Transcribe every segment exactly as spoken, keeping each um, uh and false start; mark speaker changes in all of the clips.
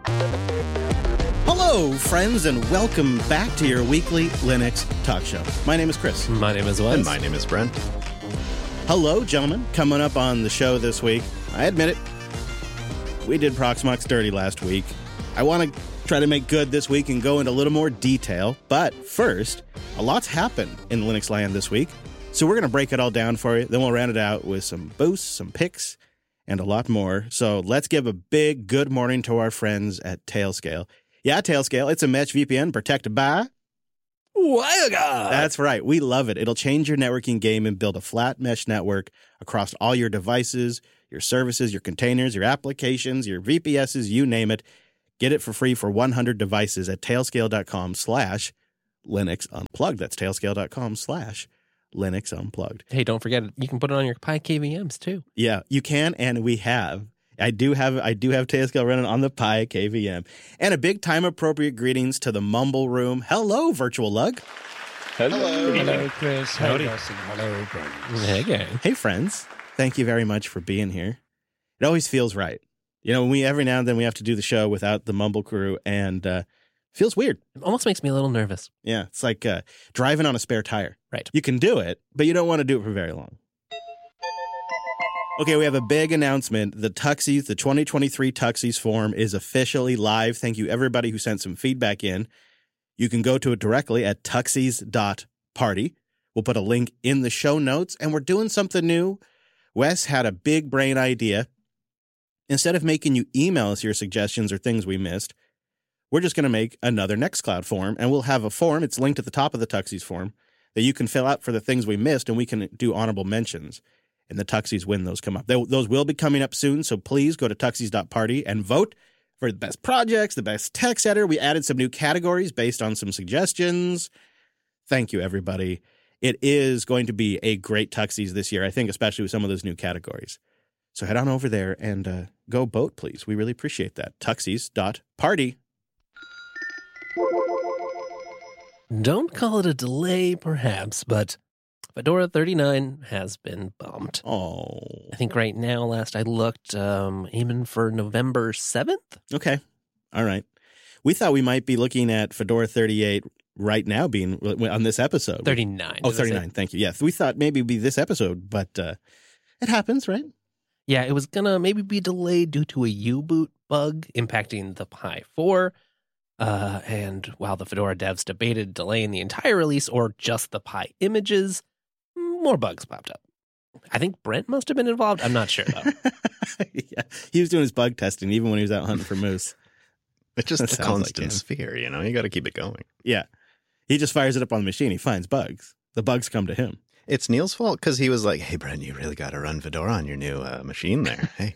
Speaker 1: Hello, friends, and welcome back to your weekly Linux talk show. My name is Chris.
Speaker 2: My name is Wes.
Speaker 3: And my name is Brent.
Speaker 1: Hello, gentlemen. Coming up on the show this week, I admit it, we did Proxmox dirty last week. I want to try to make good this week and go into a little more detail. But first, a lot's happened in Linux land this week. So we're going to break it all down for you. Then we'll round it out with some boosts, some picks, and a lot more. So let's give a big good morning to our friends at Tailscale. Yeah, Tailscale. It's a mesh V P N protected by
Speaker 2: WireGuard.
Speaker 1: That's right. We love it. It'll change your networking game and build a flat mesh network across all your devices, your services, your containers, your applications, your V P Ss, you name it. Get it for free for one hundred devices at tailscale.com slash Linux Unplugged. That's tailscale.com slash Linux Unplugged.
Speaker 2: Hey, don't forget, you can put it on your Pi K V Ms too.
Speaker 1: Yeah, you can, and we have. I do have I do have Tailscale running on the Pi K V M. And a big time-appropriate greetings to the Mumble Room. Hello, Virtual Lug.
Speaker 3: Hello.
Speaker 4: Hello, Chris.
Speaker 2: Howdy.
Speaker 4: Hello, Dustin. Hello, Brent.
Speaker 2: Hey, gang.
Speaker 1: Hey, friends. Thank you very much for being here. It always feels right. You know, we every now and then we have to do the show without the Mumble crew, and uh, feels weird.
Speaker 2: It almost makes me a little nervous.
Speaker 1: Yeah, it's like uh, driving on a spare tire.
Speaker 2: Right.
Speaker 1: You can do it, but you don't want to do it for very long. Okay, we have a big announcement. The Tuxies, the twenty twenty-three Tuxies form is officially live. Thank you, everybody who sent some feedback in. You can go to it directly at tuxies dot party. We'll put a link in the show notes, and we're doing something new. Wes had a big brain idea. Instead of making you email us your suggestions or things we missed, we're just going to make another Nextcloud form, and we'll have a form. It's linked at the top of the Tuxies form that you can fill out for the things we missed, and we can do honorable mentions. And the Tuxies when those come up. They, those will be coming up soon, so please go to tuxies dot party and vote for the best projects, the best text editor. We added some new categories based on some suggestions. Thank you, everybody. It is going to be a great Tuxies this year, I think, especially with some of those new categories. So head on over there and uh, go vote, please. We really appreciate that. tuxies dot party.
Speaker 2: Don't call it a delay, perhaps, but Fedora thirty-nine has been bumped.
Speaker 1: Oh.
Speaker 2: I think right now, last I looked, um, aiming for November seventh.
Speaker 1: Okay. All right. We thought we might be looking at Fedora thirty-eight right now being on this episode.
Speaker 2: thirty-nine.
Speaker 1: Oh, thirty-nine. Thank you. Yes. We thought maybe it'd be this episode, but uh, it happens, right?
Speaker 2: Yeah, it was going to maybe be delayed due to a U-boot bug impacting the Pi four. Uh, and while the Fedora devs debated delaying the entire release or just the Pi images, more bugs popped up. I think Brent must have been involved. I'm not sure, though.
Speaker 1: Yeah, he was doing his bug testing even when he was out hunting for moose.
Speaker 3: It's just
Speaker 1: That
Speaker 3: a
Speaker 1: sounds
Speaker 3: constant
Speaker 1: like him.
Speaker 3: sphere, you know? You got to keep it going.
Speaker 1: Yeah. He just fires it up on the machine. He finds bugs. The bugs come to him.
Speaker 3: It's Neil's fault because he was like, hey, Brent, you really got to run Fedora on your new uh, machine there. Hey.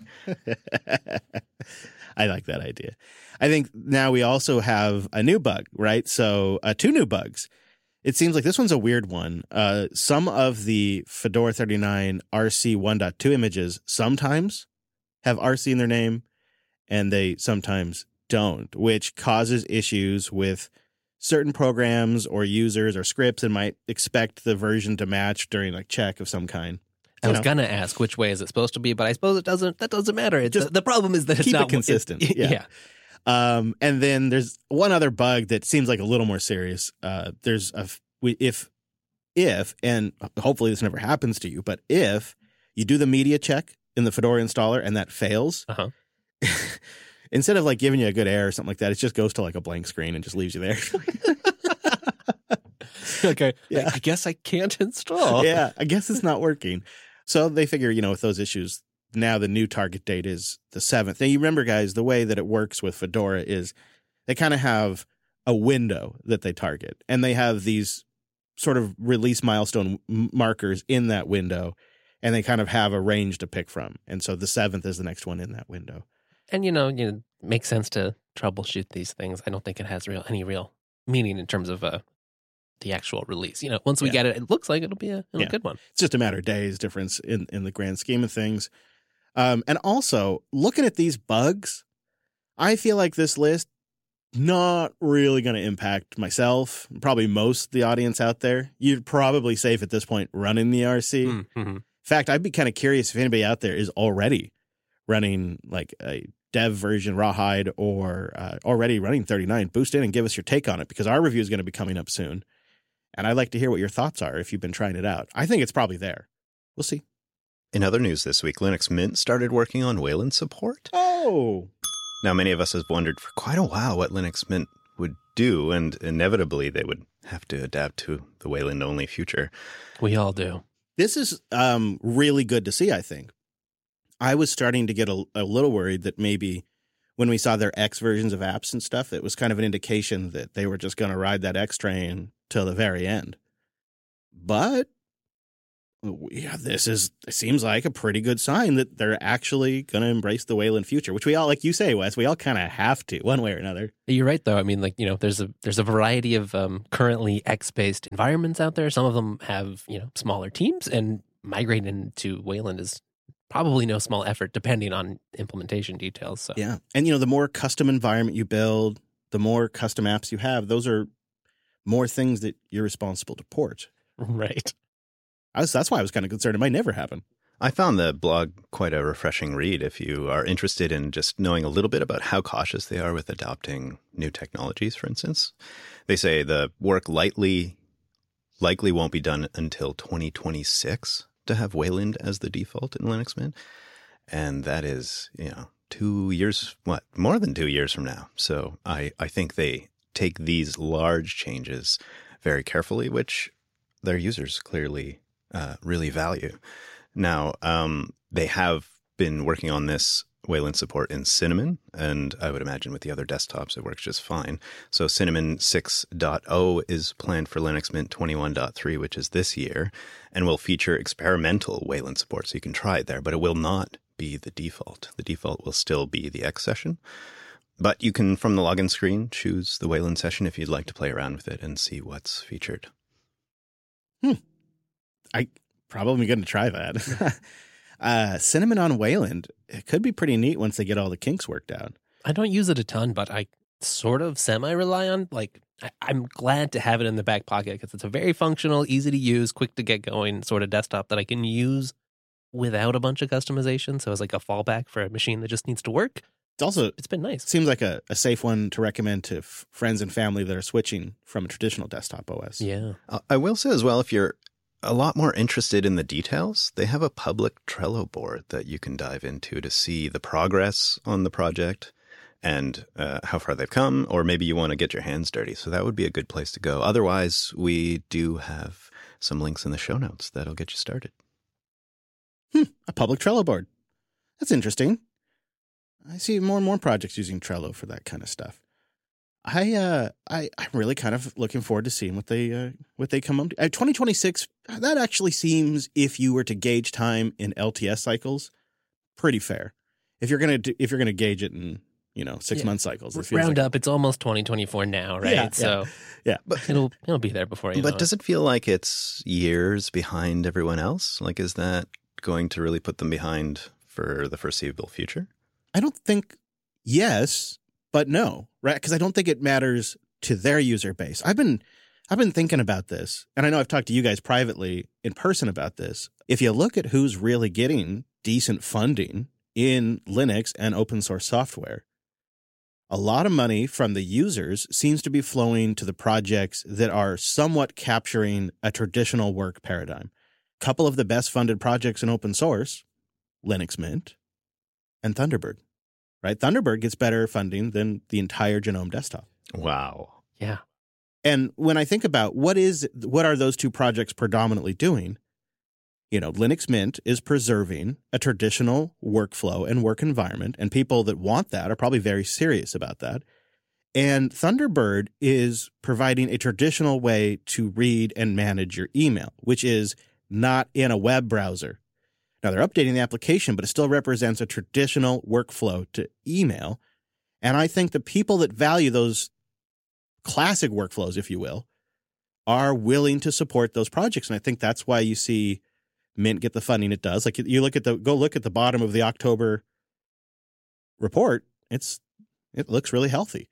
Speaker 1: I like that idea. I think now we also have a new bug, right? So uh, two new bugs. It seems like this one's a weird one. Uh, some of the Fedora thirty-nine R C one point two images sometimes have R C in their name, and they sometimes don't, which causes issues with certain programs or users or scripts and might expect the version to match during like check of some kind.
Speaker 2: I
Speaker 1: You
Speaker 2: was
Speaker 1: know?
Speaker 2: gonna ask which way is it supposed to be, but I suppose it doesn't. That doesn't matter. It's,
Speaker 1: Just
Speaker 2: the, the problem is that it's
Speaker 1: keep it
Speaker 2: not
Speaker 1: consistent.
Speaker 2: it-
Speaker 1: Yeah.
Speaker 2: yeah.
Speaker 1: Um, and then there's one other bug that seems like a little more serious. Uh, there's a we, if if and hopefully this never happens to you, but if you do the media check in the Fedora installer and that fails,
Speaker 2: Uh-huh.
Speaker 1: instead of like giving you a good error or something like that, it just goes to like a blank screen and just leaves you there.
Speaker 2: Okay.
Speaker 1: Yeah.
Speaker 2: I, I guess I can't install.
Speaker 1: Yeah, I guess it's not working. So they figure, you know, with those issues, now the new target date is the seventh. Now, you remember, guys, the way that it works with Fedora is they kind of have a window that they target, and they have these sort of release milestone m- markers in that window, and they kind of have a range to pick from. And so the seventh is the next one in that window.
Speaker 2: And, you know, you know, makes sense to troubleshoot these things. I don't think it has real any real meaning in terms of uh, the actual release. You know, once we
Speaker 1: Yeah.
Speaker 2: get it, it looks like it'll be a, it'll
Speaker 1: Yeah.
Speaker 2: a good one.
Speaker 1: It's just a matter of days difference in, in the grand scheme of things. Um, and also, looking at these bugs, I feel like this list not really going to impact myself, probably most of the audience out there. You're probably safe at this point running the R C.
Speaker 2: Mm-hmm.
Speaker 1: In fact, I'd be kind of curious if anybody out there is already running like a dev version Rawhide or uh, already running thirty-nine, boost in and give us your take on it, because our review is going to be coming up soon. And I'd like to hear what your thoughts are if you've been trying it out. I think it's probably there. We'll see.
Speaker 3: In other news this week, Linux Mint started working on Wayland support.
Speaker 1: Oh!
Speaker 3: Now, many of us have wondered for quite a while what Linux Mint would do, and inevitably they would have to adapt to the Wayland-only future.
Speaker 2: We all do.
Speaker 1: This is um, really good to see, I think. I was starting to get a, a little worried that maybe when we saw their X versions of apps and stuff, it was kind of an indication that they were just going to ride that X train till the very end. But yeah, this is it seems like a pretty good sign that they're actually going to embrace the Wayland future, which we all, like you say, Wes, we all kind of have to one way or another.
Speaker 2: You're right, though. I mean, like, you know, there's a there's a variety of um, currently X-based environments out there. Some of them have, you know, smaller teams, and migrating to Wayland is probably no small effort, depending on implementation details. So.
Speaker 1: Yeah. And, you know, the more custom environment you build, the more custom apps you have, those are more things that you're responsible to port.
Speaker 2: Right.
Speaker 1: I was, that's why I was kind of concerned it might never happen.
Speaker 3: I found the blog quite a refreshing read if you are interested in just knowing a little bit about how cautious they are with adopting new technologies, for instance. They say the work lightly, likely won't be done until twenty twenty-six to have Wayland as the default in Linux Mint. And that is, you know, two years, what, more than two years from now. So I, I think they take these large changes very carefully, which their users clearly uh, really value. Now, um, they have been working on this Wayland support in Cinnamon, and I would imagine with the other desktops it works just fine. So Cinnamon six point oh is planned for Linux Mint twenty-one point three, which is this year, and will feature experimental Wayland support, so you can try it there, but it will not be the default. The default will still be the X session, but you can, from the login screen, choose the Wayland session if you'd like to play around with it and see what's featured.
Speaker 1: Hmm. I probably going to try that. uh, Cinnamon on Wayland, it could be pretty neat once they get all the kinks worked out.
Speaker 2: I don't use it a ton, but I sort of semi-rely on, like, I, I'm glad to have it in the back pocket because it's a very functional, easy to use, quick to get going sort of desktop that I can use without a bunch of customization. So it's like a fallback for a machine that just needs to work.
Speaker 1: It's also,
Speaker 2: it's been nice.
Speaker 1: Seems like a, a safe one to recommend to f- friends and family that are switching from a traditional desktop O S.
Speaker 2: Yeah.
Speaker 3: Uh, I will say as well, if you're a lot more interested in the details, they have a public Trello board that you can dive into to see the progress on the project and uh, how far they've come, or maybe you want to get your hands dirty. So that would be a good place to go. Otherwise, we do have some links in the show notes that'll get you started.
Speaker 1: Hmm, a public Trello board. That's interesting. I see more and more projects using Trello for that kind of stuff. I uh I I'm really kind of looking forward to seeing what they uh, what they come up to. Uh, twenty twenty-six, that actually seems, if you were to gauge time in L T S cycles, pretty fair. If you're gonna do, if you're gonna gauge it in, you know, six yeah. month cycles, it
Speaker 2: round
Speaker 1: like,
Speaker 2: up, it's almost twenty twenty-four now, right?
Speaker 1: Yeah,
Speaker 2: so
Speaker 1: yeah,
Speaker 3: but
Speaker 2: it'll it'll be there before you.
Speaker 3: But
Speaker 2: know
Speaker 3: does
Speaker 2: it.
Speaker 3: it feel like it's years behind everyone else? Like, is that going to really put them behind for the foreseeable future?
Speaker 1: I don't think. Yes, but no, right? Because I don't think it matters to their user base. I've been, I've been thinking about this, and I know I've talked to you guys privately in person about this. If you look at who's really getting decent funding in Linux and open source software, a lot of money from the users seems to be flowing to the projects that are somewhat capturing a traditional work paradigm. A couple of the best funded projects in open source, Linux Mint and Thunderbird. Right? Thunderbird gets better funding than the entire GNOME desktop.
Speaker 3: Wow.
Speaker 2: Yeah.
Speaker 1: And when I think about what is what are those two projects predominantly doing, you know, Linux Mint is preserving a traditional workflow and work environment, and people that want that are probably very serious about that. And Thunderbird is providing a traditional way to read and manage your email, which is not in a web browser. Now, they're updating the application, but it still represents a traditional workflow to email. And I think the people that value those classic workflows, if you will, are willing to support those projects. And I think that's why you see Mint get the funding it does. Like, you look at the, go look at the bottom of the October report. It's, it looks really healthy.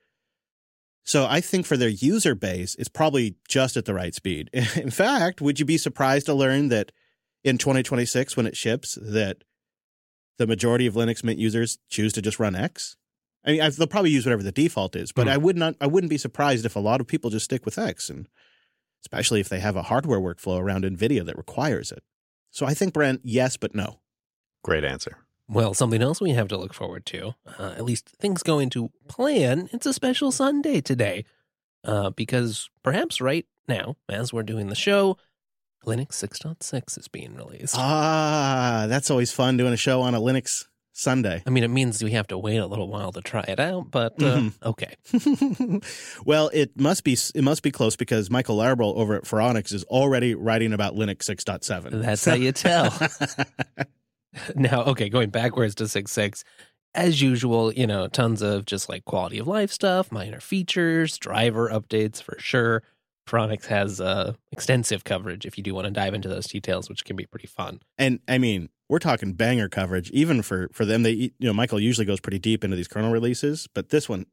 Speaker 1: So I think for their user base, it's probably just at the right speed. In fact, would you be surprised to learn that in twenty twenty-six, when it ships, that the majority of Linux Mint users choose to just run X. I mean, I, they'll probably use whatever the default is, but mm. I would not. I wouldn't be surprised if a lot of people just stick with X, and especially if they have a hardware workflow around NVIDIA that requires it. So I think, Brent, yes, but no.
Speaker 3: Great answer.
Speaker 2: Well, something else we have to look forward to, uh, at least things going to plan, it's a special Sunday today, uh, because perhaps right now, as we're doing the show, Linux six point six is being released.
Speaker 1: Ah, that's always fun doing a show on a Linux Sunday.
Speaker 2: I mean, it means we have to wait a little while to try it out, but uh, mm-hmm. okay.
Speaker 1: Well, it must be it must be close because Michael Larbrell over at Phoronix is already writing about Linux six point seven.
Speaker 2: That's how you tell. Now, okay, going backwards to six point six, as usual, you know, tons of just like quality of life stuff, minor features, driver updates for sure. Phoronix has uh, extensive coverage if you do want to dive into those details, which can be pretty fun.
Speaker 1: And I mean, we're talking banger coverage, even for, for them. They, you know, Michael usually goes pretty deep into these kernel releases, but this one,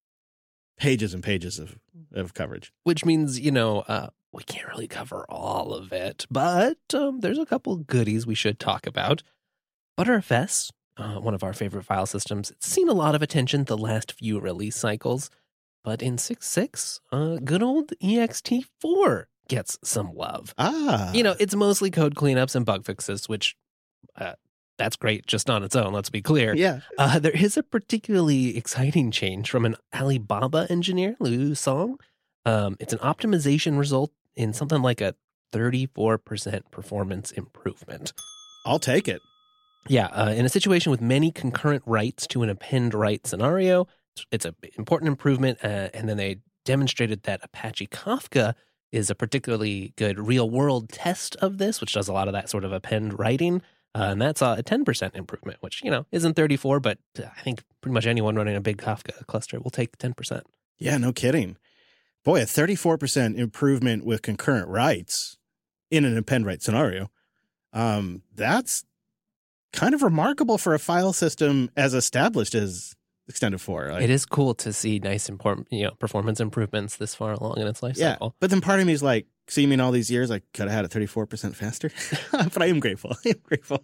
Speaker 1: pages and pages of, of coverage.
Speaker 2: Which means, you know, uh, we can't really cover all of it, but um, there's a couple goodies we should talk about. ButterFS, uh, one of our favorite file systems, it's seen a lot of attention the last few release cycles. But in six point six, uh, good old E X T four gets some love.
Speaker 1: Ah.
Speaker 2: You know, it's mostly code cleanups and bug fixes, which uh, that's great just on its own, let's be clear.
Speaker 1: Yeah.
Speaker 2: Uh, there is a particularly exciting change from an Alibaba engineer, Liu Song. Um, it's an optimization result in something like a thirty-four percent performance improvement.
Speaker 1: I'll take it.
Speaker 2: Yeah, uh, in a situation with many concurrent writes to an append write scenario, it's an important improvement, uh, and then they demonstrated that Apache Kafka is a particularly good real-world test of this, which does a lot of that sort of append writing, uh, and that's uh, a ten percent improvement, which, you know, isn't thirty-four, but I think pretty much anyone running a big Kafka cluster will take ten percent.
Speaker 1: Yeah, no kidding. Boy, a thirty-four percent improvement with concurrent writes in an append write scenario, um, that's kind of remarkable for a file system as established as Extended four. Like,
Speaker 2: it is cool to see nice important, you know, performance improvements this far along in its life
Speaker 1: yeah,
Speaker 2: cycle.
Speaker 1: But then part of me is like, see, you mean all these years I could have had it thirty-four percent faster? But I am grateful. I am grateful.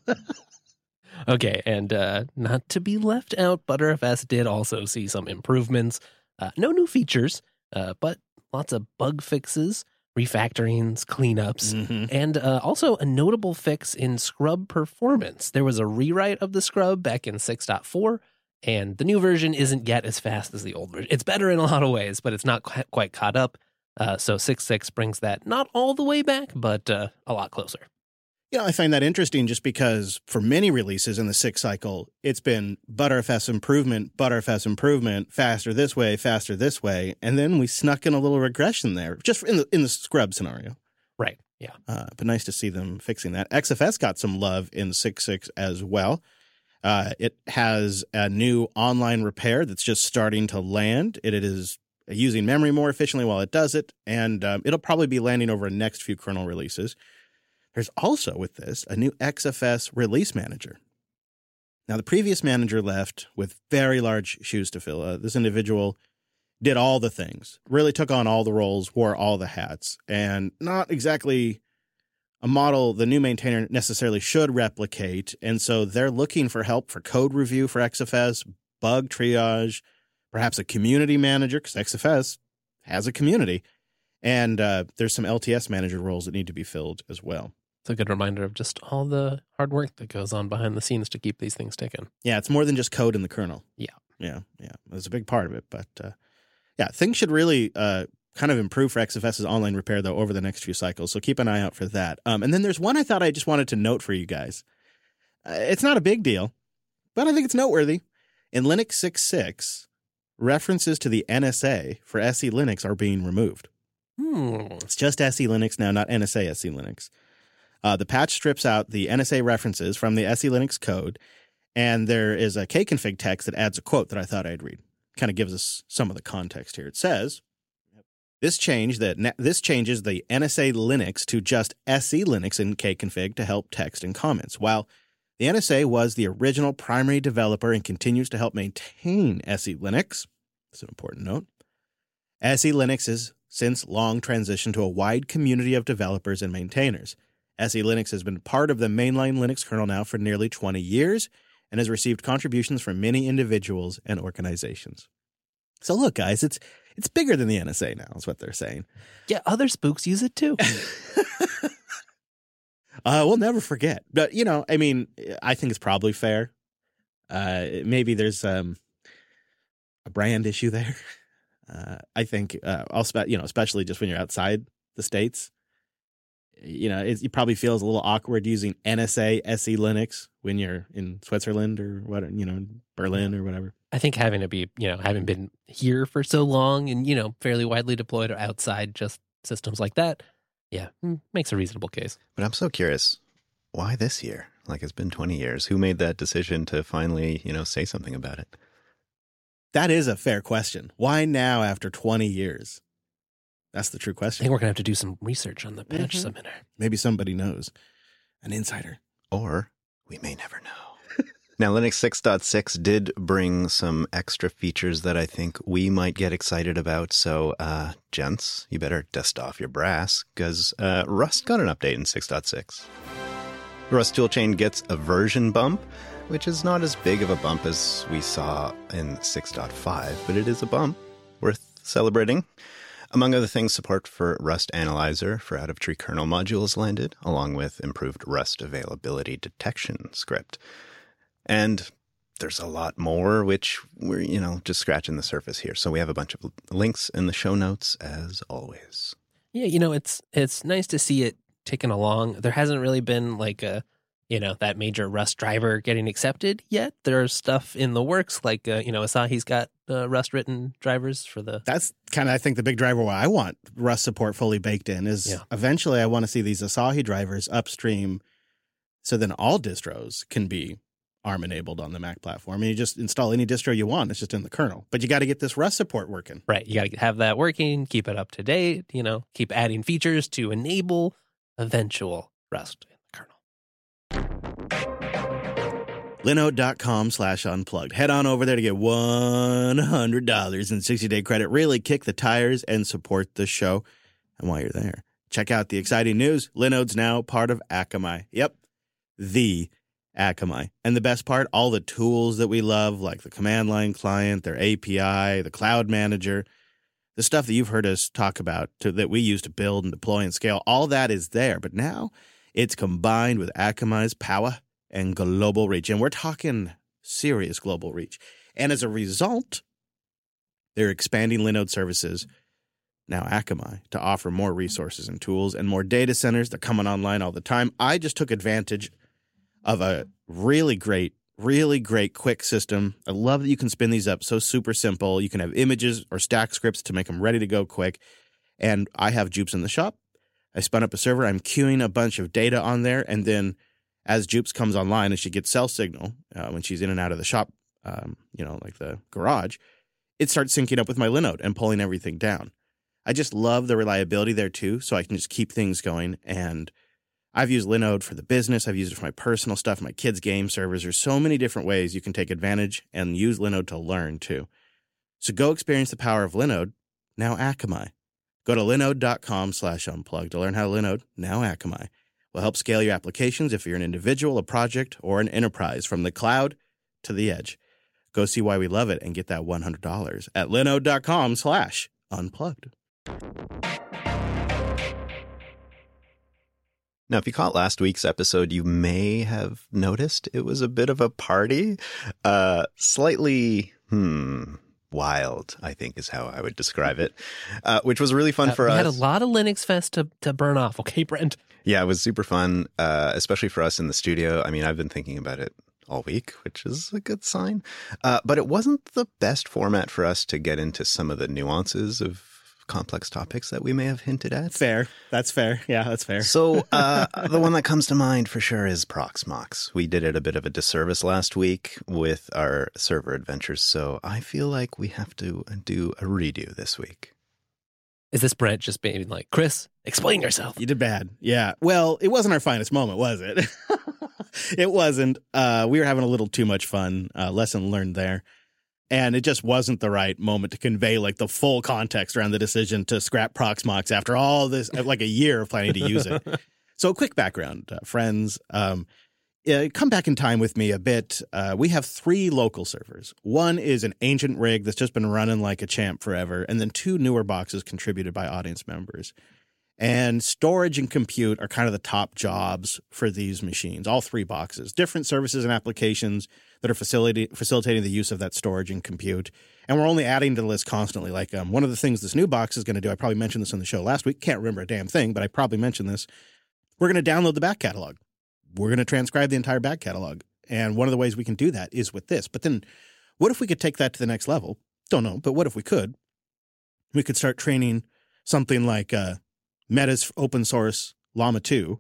Speaker 2: Okay, and uh, not to be left out, ButterFS did also see some improvements. Uh, no new features, uh, but lots of bug fixes, refactorings, cleanups,
Speaker 1: mm-hmm.
Speaker 2: and uh, also a notable fix in scrub performance. There was a rewrite of the scrub back in six point four, and the new version isn't yet as fast as the old version. It's better in a lot of ways, but it's not qu- quite caught up. Uh, so six point six brings that not all the way back, but uh, a lot closer.
Speaker 1: You know, I find that interesting just because for many releases in the six cycle, it's been ButterFS improvement, ButterFS improvement, faster this way, faster this way. And then we snuck in a little regression there, just in the in the scrub scenario.
Speaker 2: Right, yeah.
Speaker 1: Uh, but nice to see them fixing that. X F S got some love in six point six as well. Uh, it has a new online repair that's just starting to land. It, it is using memory more efficiently while it does it, and um, it'll probably be landing over the next few kernel releases. There's also, with this, a new X F S release manager. Now, the previous manager left with very large shoes to fill. Uh, this individual did all the things, really took on all the roles, wore all the hats, and not exactly a model the new maintainer necessarily should replicate. And so they're looking for help for code review for X F S, bug triage, perhaps a community manager, because X F S has a community. And uh, there's some L T S manager roles that need to be filled as well.
Speaker 2: It's a good reminder of just all the hard work that goes on behind the scenes to keep these things ticking.
Speaker 1: Yeah, it's more than just code in the kernel.
Speaker 2: Yeah.
Speaker 1: Yeah, yeah. It's a big part of it. But uh, yeah, things should really uh, kind of improve for XFS's online repair, though, over the next few cycles. So keep an eye out for that. Um, and then there's one I thought I just wanted to note for you guys. Uh, it's not a big deal, but I think it's noteworthy. In Linux six point six, references to the N S A for S E Linux are being removed.
Speaker 2: Hmm.
Speaker 1: It's just S E Linux now, not N S A S E Linux. Uh, the patch strips out the N S A references from the S E Linux code, and there is a kconfig text that adds a quote that I thought I'd read. Kind of gives us some of the context here. It says, this change that this changes the N S A Linux to just S E Linux in kconfig to help text and comments. While the N S A was the original primary developer and continues to help maintain S E Linux, that's an important note, S E Linux has since long transitioned to a wide community of developers and maintainers. S E Linux has been part of the mainline Linux kernel now for nearly twenty years, and has received contributions from many individuals and organizations. So look, guys, it's it's bigger than the N S A now, is what they're saying.
Speaker 2: Yeah, other spooks use it too.
Speaker 1: uh, we'll never forget. But, you know, I mean, I think it's probably fair. Uh, maybe there's um, a brand issue there. Uh, I think, uh, I'll spe- you know, especially just when you're outside the States, you know, it, it probably feels a little awkward using N S A S E Linux when you're in Switzerland or what, you know, Berlin or whatever.
Speaker 2: I think having to be, you know, having been here for so long and, you know, fairly widely deployed or outside just systems like that, yeah, makes a reasonable case.
Speaker 3: But I'm so curious, why this year? Like, it's been twenty years. Who made that decision to finally, you know, say something about it?
Speaker 1: That is a fair question. Why now after twenty years? That's the true
Speaker 2: I
Speaker 1: question.
Speaker 2: think we're going to have to do some research on the patch
Speaker 1: Mm-hmm.
Speaker 2: submitter.
Speaker 1: Maybe somebody knows. An insider.
Speaker 3: Or we may never know. Now, Linux six point six did bring some extra features that I think we might get excited about. So, uh, gents, you better dust off your brass, because uh, Rust got an update in six point six. Rust toolchain gets a version bump, which is not as big of a bump as we saw in six point five, but it is a bump worth celebrating. Among other things, support for Rust Analyzer for out-of-tree kernel modules landed, along with improved Rust availability detection script. And there's a lot more, which we're, you know, just scratching the surface here. So we have a bunch of links in the show notes, as always.
Speaker 2: Yeah, you know, it's it's nice to see it ticking along. There hasn't really been like a, you know, that major Rust driver getting accepted yet. There's stuff in the works, like, uh, you know, Asahi's got uh, Rust-written drivers for the...
Speaker 1: That's kind of, I think, the big driver why I want Rust support fully baked in is
Speaker 2: Yeah.
Speaker 1: eventually I want to see these Asahi drivers upstream so then all distros can be ARM enabled on the Mac platform. And you just install any distro you want. It's just in the kernel. But you got to get this Rust support working.
Speaker 2: Right, you got to have that working, keep it up to date, you know, keep adding features to enable eventual Rust in the kernel.
Speaker 1: Linode.com slash unplugged. Head on over there to get one hundred dollars in sixty-day credit. Really kick the tires and support the show. And while you're there, check out the exciting news. Linode's now part of Akamai. Yep, the Akamai. And the best part, all the tools that we love, like the command line client, their A P I, the cloud manager, the stuff that you've heard us talk about to, that we use to build and deploy and scale, all that is there. But now it's combined with Akamai's power and global reach. And we're talking serious global reach. And as a result, they're expanding Linode services, now Akamai, to offer more resources and tools and more data centers. They're coming online all the time. I just took advantage of a really great, really great quick system. I love that you can spin these up so super simple. You can have images or stack scripts to make them ready to go quick. And I have Jupes in the shop. I spun up a server. I'm queuing a bunch of data on there. And then as Jupes comes online and she gets cell signal uh, when she's in and out of the shop, um, you know, like the garage, it starts syncing up with my Linode and pulling everything down. I just love the reliability there too, so I can just keep things going. And I've used Linode for the business. I've used it for my personal stuff, my kids' game servers. There's so many different ways you can take advantage and use Linode to learn too. So go experience the power of Linode, now Akamai. Go to linode.com slash unplugged to learn how Linode, now Akamai, will help scale your applications if you're an individual, a project, or an enterprise from the cloud to the edge. Go see why we love it and get that one hundred dollars at linode.com slash unplugged.
Speaker 3: Now, if you caught last week's episode, you may have noticed it was a bit of a party. Uh, slightly, hmm, wild, I think is how I would describe it, uh, which was really fun
Speaker 2: Uh,
Speaker 3: for
Speaker 2: we
Speaker 3: us.
Speaker 2: had a lot of Linux Fest to, to burn off. Okay, Brent?
Speaker 3: Yeah, it was super fun, uh, especially for us in the studio. I mean, I've been thinking about it all week, which is a good sign. Uh, but it wasn't the best format for us to get into some of the nuances of complex topics that we may have hinted at.
Speaker 1: Fair. That's fair. Yeah, that's fair.
Speaker 3: So uh, the one that comes to mind for sure is Proxmox. We did it a bit of a disservice last week with our server adventures, so I feel like we have to do a redo this week.
Speaker 2: Is this Brent just being like, Chris, explain yourself?
Speaker 1: You did bad. Yeah. Well, it wasn't our finest moment, was it? It wasn't. Uh, we were having a little too much fun. Uh, lesson learned there. And it just wasn't the right moment to convey like the full context around the decision to scrap Proxmox after all this, like a year of planning to use it. So a quick background, uh, friends. Um, uh, come back in time with me a bit. Uh, we have three local servers. One is an ancient rig that's just been running like a champ forever, and then two newer boxes contributed by audience members. And storage and compute are kind of the top jobs for these machines, all three boxes. Different services and applications that are facilitating facilitating the use of that storage and compute. And we're only adding to the list constantly. Like um, one of the things this new box is going to do, I probably mentioned this on the show last week, can't remember a damn thing, but I probably mentioned this. We're going to download the back catalog. We're going to transcribe the entire back catalog. And one of the ways we can do that is with this. But then what if we could take that to the next level? Don't know, but what if we could? We could start training something like uh, Meta's open source Llama two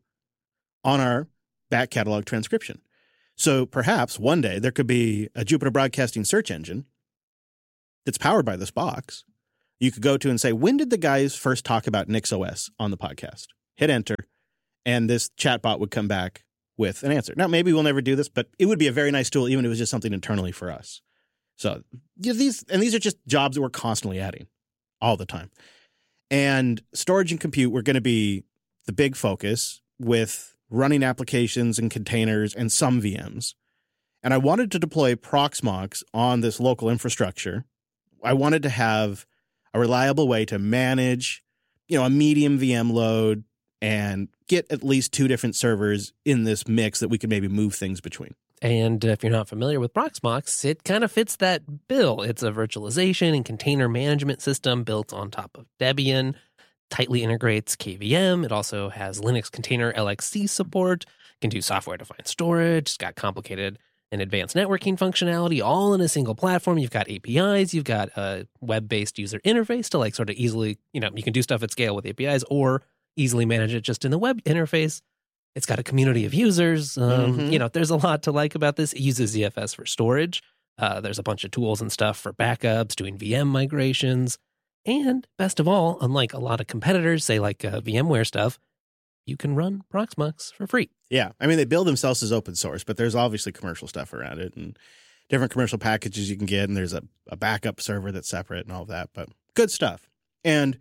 Speaker 1: on our back catalog transcription. So perhaps one day there could be a Jupiter Broadcasting search engine that's powered by this box. You could go to and say, when did the guys first talk about NixOS on the podcast? Hit enter, and this chatbot would come back with an answer. Now, maybe we'll never do this, but it would be a very nice tool, even if it was just something internally for us. So yeah, these, and these are just jobs that we're constantly adding all the time. And storage and compute were going to be the big focus with running applications and containers and some V Ms. And I wanted to deploy Proxmox on this local infrastructure. I wanted to have a reliable way to manage, you know, a medium V M load and get at least two different servers in this mix that we could maybe move things between.
Speaker 2: And if you're not familiar with Proxmox, it kind of fits that bill. It's a virtualization and container management system built on top of Debian, tightly integrates K V M. It also has Linux container L X C support, can do software-defined storage, it's got complicated and advanced networking functionality, all in a single platform. You've got A P Is, you've got a web-based user interface to like sort of easily, you know, you can do stuff at scale with A P Is or easily manage it just in the web interface. It's got a community of users. Um,
Speaker 1: Mhm.
Speaker 2: You know, there's a lot to like about this. It uses Z F S for storage. Uh, there's a bunch of tools and stuff for backups, doing V M migrations. And best of all, unlike a lot of competitors, say like uh, VMware stuff, you can run Proxmox for free.
Speaker 1: Yeah. I mean, they build themselves as open source, but there's obviously commercial stuff around it and different commercial packages you can get. And there's a, a backup server that's separate and all of that, but good stuff. And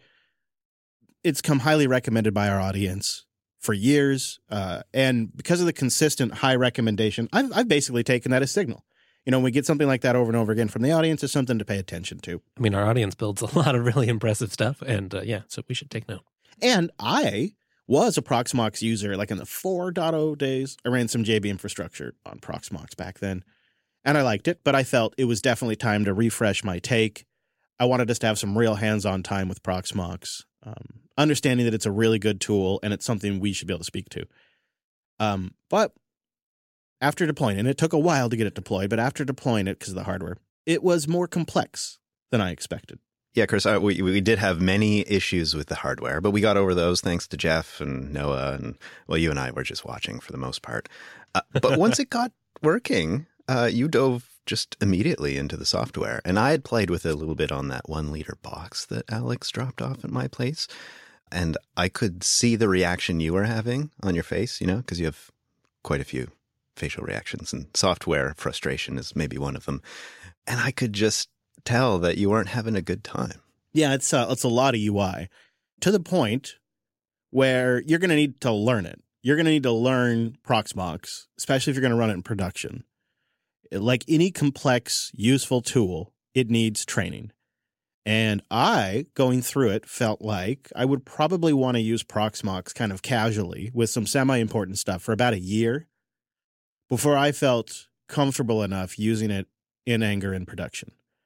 Speaker 1: it's come highly recommended by our audience for years. Uh, and because of the consistent high recommendation, I've, I've basically taken that as signal. You know, when we get something like that over and over again from the audience, it's something to pay attention to.
Speaker 2: I mean, our audience builds a lot of really impressive stuff. And uh, yeah, so we should take note.
Speaker 1: And I was a Proxmox user, like in the four point oh days. I ran some J B infrastructure on Proxmox back then, and I liked it, but I felt it was definitely time to refresh my take. I wanted us to have some real hands-on time with Proxmox, um, understanding that it's a really good tool and it's something we should be able to speak to. Um, but after deploying it, and it took a while to get it deployed, but after deploying it because of the hardware, it was more complex than I expected.
Speaker 3: Yeah, Chris, uh, we we did have many issues with the hardware, but we got over those thanks to Jeff and Noah, and well, you and I were just watching for the most part. Uh, but once it got working, uh, you dove just immediately into the software, and I had played with it a little bit on that one liter box that Alex dropped off at my place, and I could see the reaction you were having on your face, you know, because you have quite a few facial reactions, and software frustration is maybe one of them, and I could just tell that you weren't having a good time.
Speaker 1: Yeah, it's uh, it's a lot of U I to the point where you're going to need to learn it. You're going to need to learn Proxmox, especially if you're going to run it in production. Like any complex, useful tool, it needs training. And I, going through it, felt like I would probably want to use Proxmox kind of casually with some semi-important stuff for about a year before I felt comfortable enough using it in anger in production.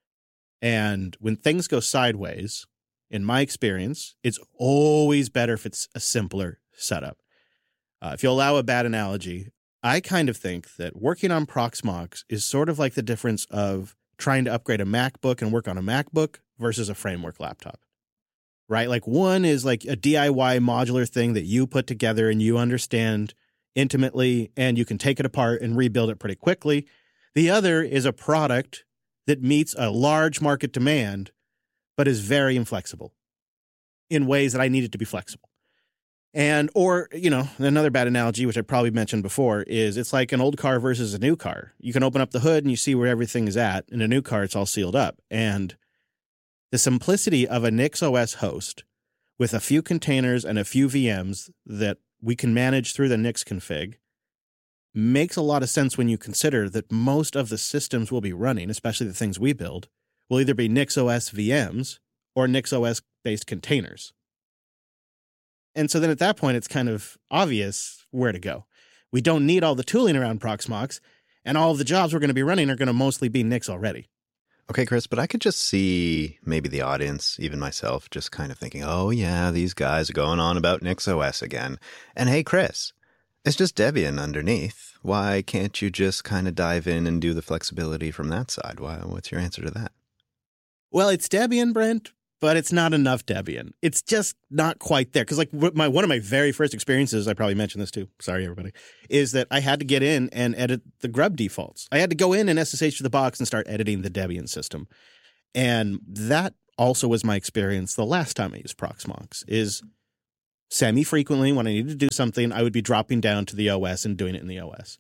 Speaker 1: And when things go sideways, in my experience, it's always better if it's a simpler setup. Uh, if you allow a bad analogy, I kind of think that working on Proxmox is sort of like the difference of trying to upgrade a MacBook and work on a MacBook versus a framework laptop, right? Like one is like a D I Y modular thing that you put together and you understand intimately, and you can take it apart and rebuild it pretty quickly. The other is a product that meets a large market demand, but is very inflexible in ways that I need it to be flexible. And, or, you know, another bad analogy, which I probably mentioned before, is it's like an old car versus a new car. You can open up the hood and you see where everything is at. In a new car, it's all sealed up. And the simplicity of a NixOS host with a few containers and a few V Ms that we can manage through the Nix config makes a lot of sense when you consider that most of the systems we'll be running, especially the things we build, will either be NixOS V Ms or NixOS-based containers. And so then at that point, it's kind of obvious where to go. We don't need all the tooling around Proxmox, and all of the jobs we're going to be running are going to mostly be Nix already.
Speaker 3: Okay, Chris, but I could just see maybe the audience, even myself, just kind of thinking, oh, yeah, these guys are going on about NixOS again. And hey, Chris, it's just Debian underneath. Why can't you just kind of dive in and do the flexibility from that side? Why? What's your answer to that?
Speaker 1: Well, it's Debian, Brent, but it's not enough Debian. It's just not quite there. Because like my one of my very first experiences, I probably mentioned this too, sorry everybody, is that I had to get in and edit the grub defaults. I had to go in and S S H to the box and start editing the Debian system. And that also was my experience the last time I used Proxmox, is semi-frequently when I needed to do something, I would be dropping down to the O S and doing it in the O S.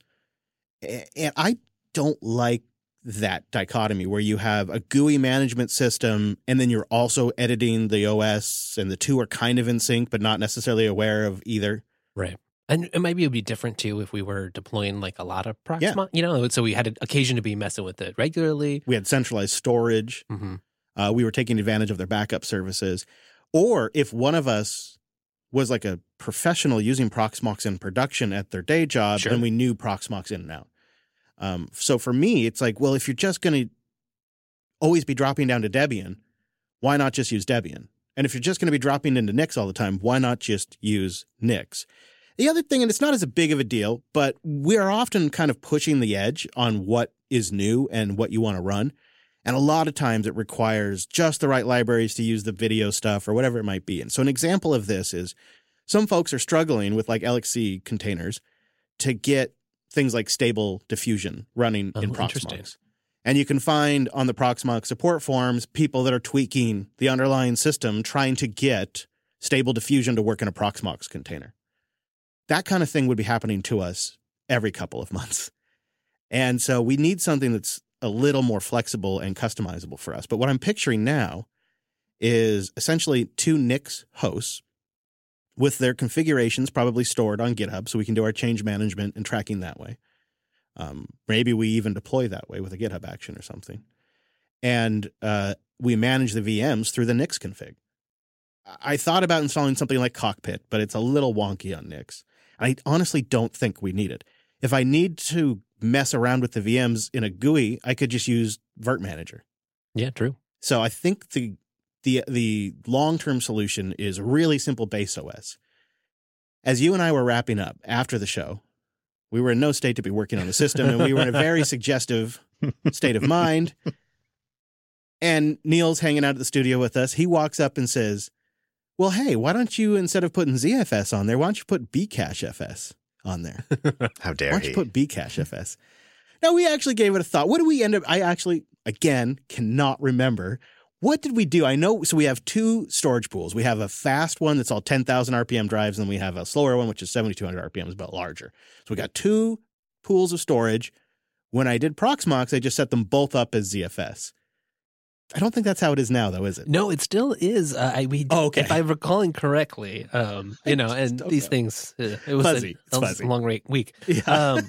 Speaker 1: And I don't like that dichotomy where you have a G U I management system and then you're also editing the O S, and the two are kind of in sync but not necessarily aware of either.
Speaker 2: Right. And it maybe it would be different too if we were deploying like a lot of Proxmox,
Speaker 1: Yeah.
Speaker 2: you know, so we had an occasion to be messing with it regularly.
Speaker 1: We had centralized storage.
Speaker 2: Mm-hmm.
Speaker 1: Uh, we were taking advantage of their backup services. Or if one of us was like a professional using Proxmox in production at their day job,
Speaker 2: Sure.
Speaker 1: and we knew Proxmox in and out. Um, so for me, it's like, well, if you're just going to always be dropping down to Debian, why not just use Debian? And if you're just going to be dropping into Nix all the time, why not just use Nix? The other thing, and it's not as big of a deal, but we're often kind of pushing the edge on what is new and what you want to run. And a lot of times it requires just the right libraries to use the video stuff or whatever it might be. And so an example of this is some folks are struggling with like L X C containers to get things like stable diffusion running
Speaker 2: Oh,
Speaker 1: in
Speaker 2: interesting.
Speaker 1: Proxmox. And you can find on the Proxmox support forums people that are tweaking the underlying system trying to get stable diffusion to work in a Proxmox container. That kind of thing would be happening to us every couple of months. And so we need something that's a little more flexible and customizable for us. But what I'm picturing now is essentially two Nix hosts with their configurations probably stored on GitHub, so we can do our change management and tracking that way. Um, maybe we even deploy that way with a GitHub action or something. And uh, we manage the V Ms through the Nix config. I thought about installing something like Cockpit, but it's a little wonky on Nix. I honestly don't think we need it. If I need to mess around with the V Ms in a G U I, I could just use Virt Manager.
Speaker 2: Yeah, true.
Speaker 1: So I think the the the long-term solution is really simple base O S. As you and I were wrapping up after the show, we were in no state to be working on the system, and we were in a very suggestive state of mind. And Neil's hanging out at the studio with us. He walks up and says, well, hey, why don't you, instead of putting Z F S on there, why don't you put Bcache F S on there?
Speaker 3: How dare
Speaker 1: Why don't
Speaker 3: he?
Speaker 1: you put Bcache F S? Now, we actually gave it a thought. What did we end up? I actually, again, cannot remember. What did we do? I know, so we have two storage pools. We have a fast one that's all ten thousand R P M drives, and then we have a slower one, which is seventy-two hundred R P M, is about larger. So we got two pools of storage. When I did Proxmox, I just set them both up as Z F S. I don't think that's how it is now, though, is it?
Speaker 2: No, it still is. Uh, I we,
Speaker 1: Oh, okay.
Speaker 2: If I'm recalling correctly, um, you know, and
Speaker 1: don't
Speaker 2: these
Speaker 1: know.
Speaker 2: things, uh, it was
Speaker 1: Fuzzy.
Speaker 2: a,
Speaker 1: It's
Speaker 2: a
Speaker 1: fuzzy.
Speaker 2: long ra- week.
Speaker 1: Yeah.
Speaker 2: Um,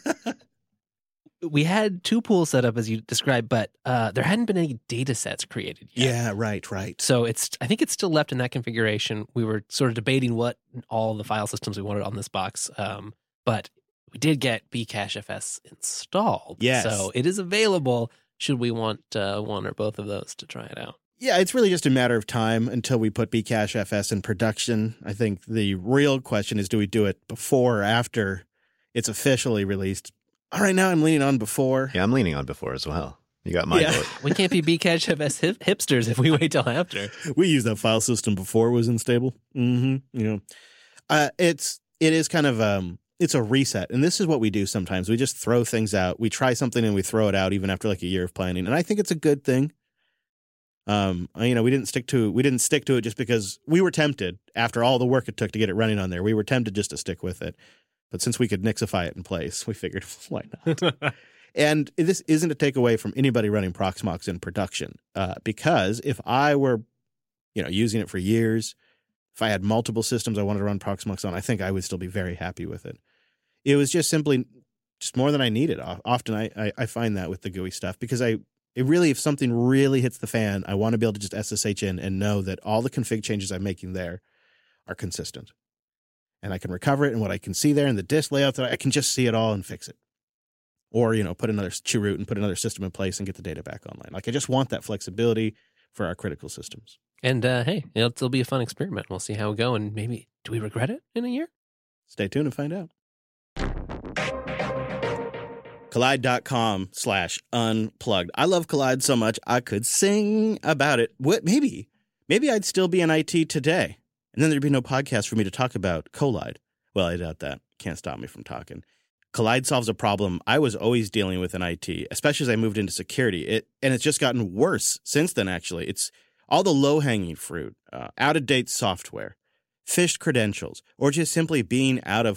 Speaker 2: we had two pools set up as you described, but uh, there hadn't been any data sets created yet.
Speaker 1: yeah, right, right.
Speaker 2: So it's, I think it's still left in that configuration. We were sort of debating what all the file systems we wanted on this box. Um, but we did get Bcache F S installed.
Speaker 1: Yes.
Speaker 2: So it is available should we want uh, one or both of those to try it out.
Speaker 1: Yeah, it's really just a matter of time until we put Bcache F S in production. I think the real question is, do we do it before or after it's officially released? All right, now I'm leaning on before.
Speaker 3: Yeah, I'm leaning on before as well. You got my
Speaker 1: Yeah.
Speaker 3: vote.
Speaker 2: We can't be Bcache F S hip- hipsters if we wait till after.
Speaker 1: We used that file system before it was unstable. Mm-hmm. You know, uh, it's it is kind of um, it's a reset, and this is what we do sometimes. We just throw things out. We try something and we throw it out, even after like a year of planning. And I think it's a good thing. Um, you know, we didn't stick to we didn't stick to it just because we were tempted after all the work it took to get it running on there. We were tempted just to stick with it, but since we could Nixify it in place, we figured why not. And this isn't a takeaway from anybody running Proxmox in production, uh, because if I were, you know, using it for years, if I had multiple systems I wanted to run Proxmox on, I think I would still be very happy with it. It was just simply just more than I needed. Often I, I, I find that with the G U I stuff because I it really, if something really hits the fan, I want to be able to just S S H in and know that all the config changes I'm making there are consistent. And I can recover it, and what I can see there in the disk layout, I can just see it all and fix it. Or, you know, put another chroot and put another system in place and get the data back online. Like, I just want that flexibility for our critical systems.
Speaker 2: And uh, hey, it'll, it'll be a fun experiment. We'll see how we go, and maybe, do we regret it in a year?
Speaker 1: Stay tuned and find out. Kolide.com slash unplugged. I love Kolide so much, I could sing about it. What? Maybe. Maybe I'd still be in I T today. And then there'd be no podcast for me to talk about Kolide. Well, I doubt that. Can't stop me from talking. Kolide solves a problem I was always dealing with in I T, especially as I moved into security. It And it's just gotten worse since then, actually. It's all the low-hanging fruit, uh, out-of-date software, phished credentials, or just simply being out of